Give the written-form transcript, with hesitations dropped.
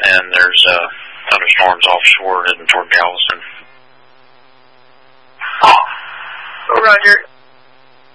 and there's thunderstorms offshore heading toward Galveston. Roger.